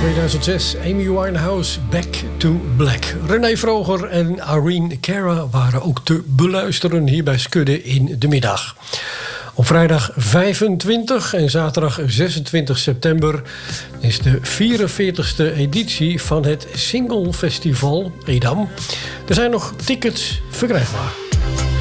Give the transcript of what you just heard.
2006, Amy Winehouse, Back to Black. René Vroger en Irene Cara waren ook te beluisteren hier bij Skudde in de middag. Op vrijdag 25 en zaterdag 26 september is de 44ste editie van het Single Festival Edam. Er zijn nog tickets verkrijgbaar.